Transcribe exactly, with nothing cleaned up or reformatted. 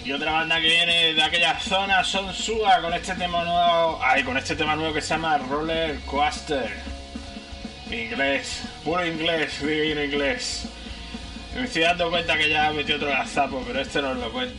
Y otra banda que viene de aquella zona son Suga con este tema nuevo. Ay, con este tema nuevo que se llama Roller Coaster. Inglés, puro inglés, divino inglés. Me estoy dando cuenta que ya metí otro gazapo, pero este no os lo cuento.